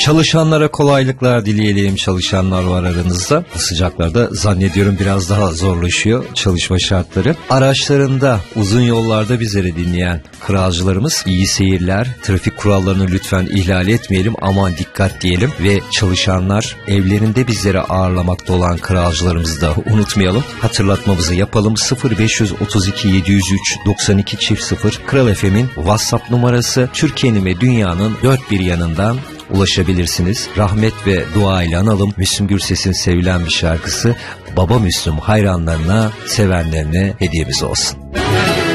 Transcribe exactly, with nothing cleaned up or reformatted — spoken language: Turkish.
Çalışanlara kolaylıklar dileyelim. Çalışanlar var aranızda. Bu sıcaklarda zannediyorum biraz daha zorlaşıyor çalışma şartları. Araçlarında, uzun yollarda bizleri dinleyen kralcılarımız iyi seyirler. Trafik kurallarını lütfen ihlal etmeyelim. Aman dikkat diyelim. Ve çalışanlar evlerinde bizleri ağırlamakta olan kralcılarımızı da unutmayalım. Hatırlatmamızı yapalım. sıfır beş otuz iki yedi yüz üç doksan iki çift sıfır Kral F M'in WhatsApp numarası. Türkiye'nin ve dünyanın dört bir yanından ulaşabilirsiniz. Rahmet ve dua ile analım. Müslüm Gürses'in sevilen bir şarkısı Baba Müslüm hayranlarına, sevenlerine hediyemiz olsun.